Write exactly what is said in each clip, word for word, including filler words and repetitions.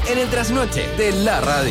en el trasnoche de la radio.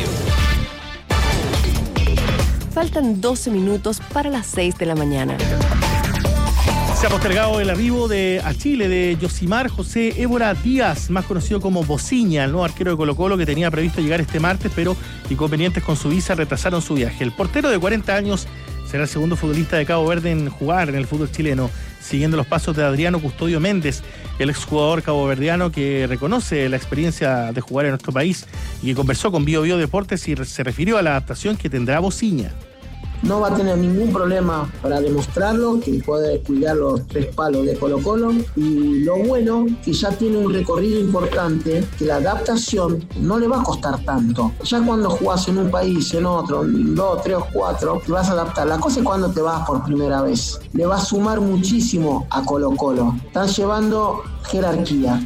Faltan doce minutos para las seis de la mañana. Se ha postergado el arribo de, a Chile de Yosimar José Évora Díaz, más conocido como Bociña, el nuevo arquero de Colo-Colo que tenía previsto llegar este martes, pero inconvenientes con su visa retrasaron su viaje. El portero de cuarenta años será el segundo futbolista de Cabo Verde en jugar en el fútbol chileno, siguiendo los pasos de Adriano Custodio Méndez, el exjugador caboverdiano que reconoce la experiencia de jugar en nuestro país y que conversó con Bio Bio Deportes y se refirió a la adaptación que tendrá Bociña. No va a tener ningún problema para demostrarlo, que puede cuidar los tres palos de Colo-Colo, y lo bueno, que ya tiene un recorrido importante, que la adaptación no le va a costar tanto. Ya cuando jugás en un país, en otro, en dos, tres o cuatro, te vas a adaptar. La cosa es cuando te vas por primera vez. Le va a sumar muchísimo a Colo-Colo. Están llevando jerarquía.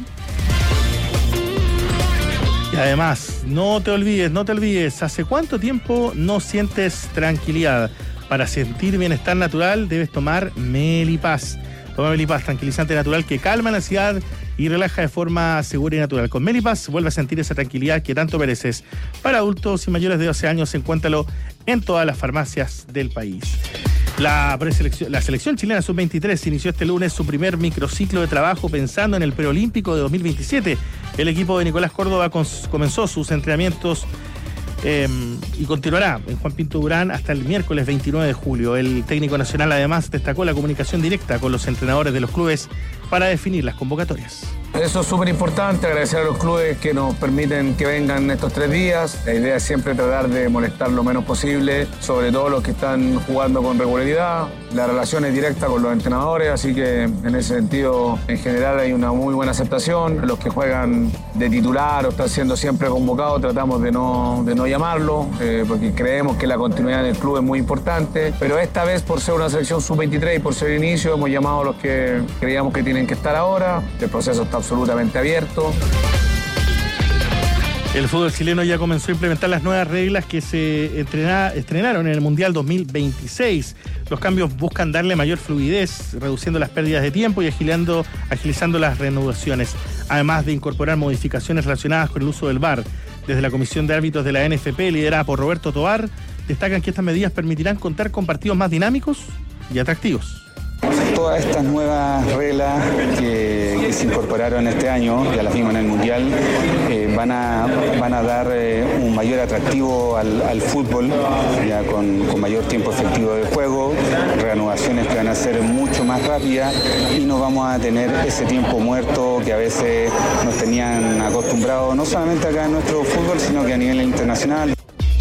Y además, no te olvides, no te olvides, ¿hace cuánto tiempo no sientes tranquilidad? Para sentir bienestar natural debes tomar Melipaz. Toma Melipaz, tranquilizante natural que calma la ansiedad y relaja de forma segura y natural. Con Melipaz vuelve a sentir esa tranquilidad que tanto mereces. Para adultos y mayores de doce años, encuéntralo en todas las farmacias del país. La, preselección, la selección chilena sub veintitrés inició este lunes su primer microciclo de trabajo pensando en el preolímpico de dos mil veintisiete. El equipo de Nicolás Córdoba cons, comenzó sus entrenamientos eh, y continuará en Juan Pinto Durán hasta el miércoles veintinueve de julio. El técnico nacional además destacó la comunicación directa con los entrenadores de los clubes para definir las convocatorias. Eso es súper importante, agradecer a los clubes que nos permiten que vengan estos tres días. La idea es siempre tratar de molestar lo menos posible, sobre todo los que están jugando con regularidad. La relación es directa con los entrenadores, así que en ese sentido, en general hay una muy buena aceptación. Los que juegan de titular o están siendo siempre convocados, tratamos de no, de no llamarlo, eh, porque creemos que la continuidad del club es muy importante. Pero esta vez, por ser una selección sub veintitrés y por ser inicio, hemos llamado a los que creíamos que tienen que estar ahora. El proceso está absolutamente abierto. El fútbol chileno ya comenzó a implementar las nuevas reglas que se entrena, estrenaron en el Mundial dos mil veintiséis. Los cambios buscan darle mayor fluidez, reduciendo las pérdidas de tiempo y agilando, agilizando las reanudaciones, además de incorporar modificaciones relacionadas con el uso del V A R. Desde la Comisión de Árbitros de la N F P, liderada por Roberto Tovar, destacan que estas medidas permitirán contar con partidos más dinámicos y atractivos. Todas estas nuevas reglas que, que se incorporaron este año, ya las vimos en el Mundial, eh, van, a, van a dar eh, un mayor atractivo al, al fútbol, ya con, con mayor tiempo efectivo de juego, reanudaciones que van a ser mucho más rápidas y no vamos a tener ese tiempo muerto que a veces nos tenían acostumbrados, no solamente acá en nuestro fútbol, sino que a nivel internacional.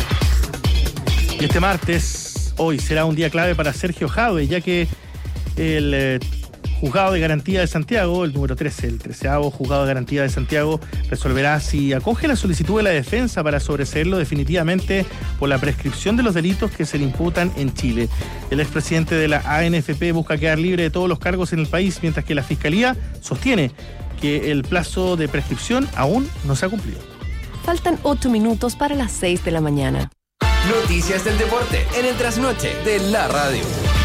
Y este martes, hoy, será un día clave para Sergio Jadwe, ya que el eh, Juzgado de Garantía de Santiago, el número trece, el treceavo Juzgado de Garantía de Santiago, resolverá si acoge la solicitud de la defensa para sobreseerlo definitivamente por la prescripción de los delitos que se le imputan en Chile. El expresidente de la A N F P busca quedar libre de todos los cargos en el país, mientras que la Fiscalía sostiene que el plazo de prescripción aún no se ha cumplido. Faltan ocho minutos para las seis de la mañana. Noticias del deporte en el trasnoche de la radio.